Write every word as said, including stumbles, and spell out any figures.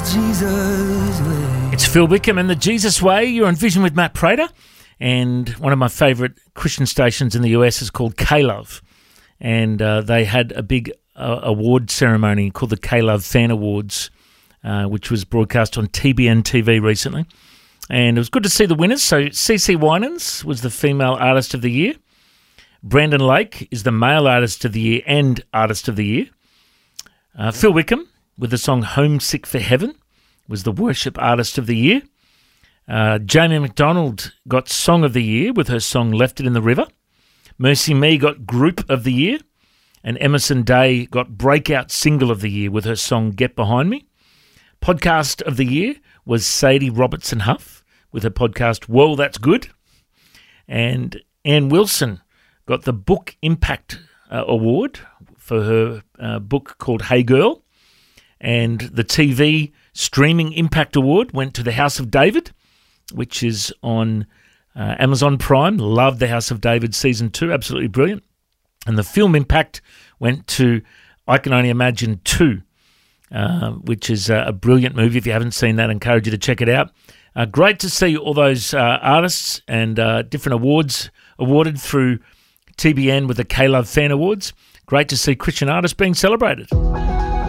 Jesus way. It's Phil Wickham and the Jesus Way. You're on Vision with Matt Prater, and one of my favourite Christian stations in the U S is called K-Love, and uh, they had a big uh, award ceremony called the K-Love Fan Awards, uh, which was broadcast on T B N T V recently, and it was good to see the winners. So CeCe Winans was the Female Artist of the Year. Brandon Lake is the Male Artist of the Year and Artist of the Year. Uh, Phil Wickham, with the song Homesick for Heaven, was the Worship Artist of the Year. Uh, Jamie McDonald got Song of the Year with her song Left It in the River. Mercy Me got Group of the Year. And Emerson Day got Breakout Single of the Year with her song Get Behind Me. Podcast of the Year was Sadie Robertson Huff with her podcast Whoa, That's Good. And Ann Wilson got the Book Impact uh, Award for her uh, book called Hey Girl. And the T V Streaming Impact Award went to The House of David, which is on uh, Amazon Prime. Love The House of David Season two, absolutely brilliant. And the Film Impact went to I Can Only Imagine two, uh, which is uh, a brilliant movie. If you haven't seen that, I encourage you to check it out. Uh, great to see all those uh, artists and uh, different awards awarded through T B N with the K-Love Fan Awards. Great to see Christian artists being celebrated.